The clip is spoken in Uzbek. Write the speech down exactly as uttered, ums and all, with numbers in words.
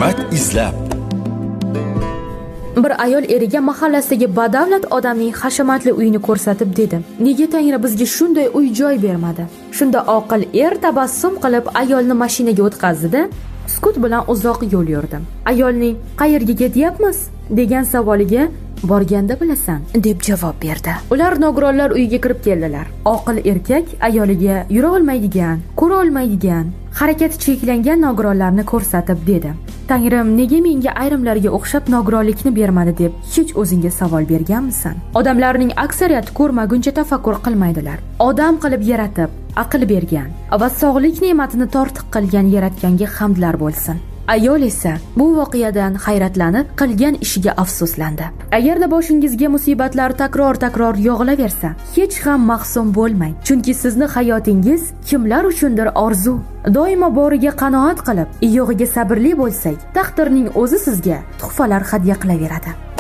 hikmat izlab. Bir ayol eriga mahallasidagi badavlat odamning hashamatli uyini ko'rsatib dedi: "Nega Tangri bizga shunday uy-joy bermadi?" Shunda oqil er tabassum qilib ayolni mashinaga o'tkazdi-da, sukut bilan uzoq yo'l yurdi. Ayolning "Qayerga ketyapmiz?" degan savoliga "Borganda bilasan" deb javob berdi. Ular nogironlar uyiga kirib keldilar. Oqil erkak ayoliga yura olmaydigan, ko'ra olmaydigan, harakati cheklangan nogironlarni ko'rsatib dedi: "Tangrim, nega menga ayrimlarga o'xshab nogironlikni bermadi deb hech o'zingga savol berganmisan?" Odamlarning aksariyati ko'rmaguncha tafakkur qilmaydilar. Odam qilib yaratib, aql bergan va sog'lik ne'matini tortiq qilgan yaratganga hamdlar bo'lsin. Ayol esa bu voqeadan hayratlanib, qilgan ishiga afsuslandi. Agarda boshingizga musibatlar takror-takror yog'ilaversa, hech ham mahzun bo'lmang, chunki sizni hayotingiz kimlar uchundir orzu. Doimo boriga qanoat qilib, yo'g'iga sabrli bo'lsak, taqdirning o'zi sizga tuhfalar hadya qilaveradi.